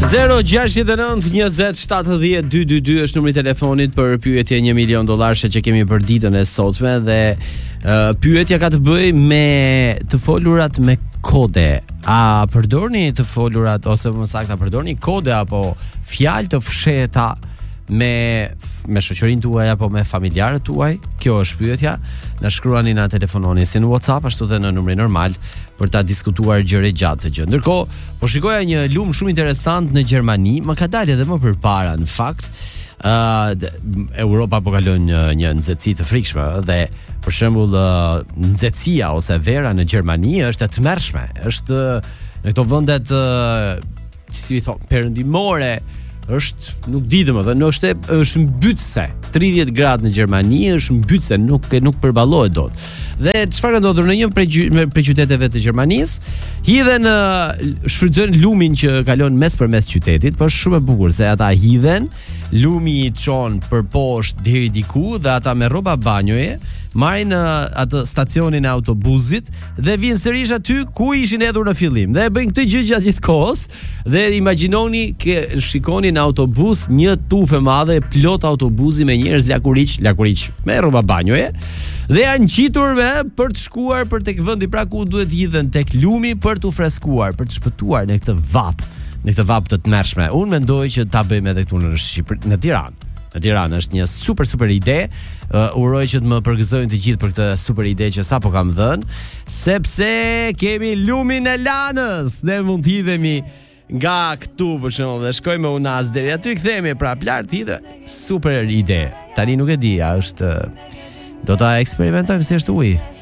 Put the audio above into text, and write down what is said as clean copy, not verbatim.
06920702222 është numri i telefonit për pyetje $1 milion që kemi për ditën e sotme dhe pyetja ka të bëjë me të folurat me kode. A përdorni të folurat ose më saktë a përdorni kode apo fjalë të fshehta me shoqërinë tuaj apo me familjarët tuaj? Kjo është pyetja. Na shkruani, na telefononi si në WhatsApp ashtu edhe në numrin normal për ta diskutuar gjëre gjatë të gjë. Ndërkohë, po shikoja një lumë shumë interesant në Gjermani, më ka dalë edhe më përpara në fakt. Europa po kalon një nxehtësi të frikshme dhe për shembull nxehtësia ose vera në Gjermani është e tmerrshme. Është në këto vendet si i thon perëndimore, është nuk di domethënë, është mbytëse. 30 gradë në Gjermani është mbytëse, nuk përballohet dot. Dhe çfarë ka ndodhur në një prej qyteteve të Gjermanisë, hidhen shfrytëzojnë lumin që kalon mes qytetit, por është shumë e bukur se ata hidhen, lumi i çon përposhtë deri diku dhe ata me rroba banjoje marrin atë stacionin e autobusit dhe vinë sërish aty ku ishin hedhur në fillim. Dhe e bëjnë këtë gjë gjatë gjithë kohës dhe imagjinoni shikoni në autobus një tufë e madhe plot autobusi me njerëz lakuriç me rroba banjoje dhe janë ngjitur për të shkuar për tek vendi pra ku duhet hidhen tek lumi për të freskuar, për të shpëtuar në këtë vap të tmerrshme. Unë mendoj që ta bëjmë edhe këtu në Shqipëri, në Tiranë. Në Tiranë është një super ide. Uroj që të më përgëzojnë të gjithë për këtë super ide që sapo kam dhënë, sepse kemi lumin e Lanës. Ne mund të hidhemi nga këtu për shembull dhe shkojmë me Unaz deri aty, kthehemi prapë lart hidhe. Super ide. Tani nuk e di, do ta eksperimentojmë si është uji.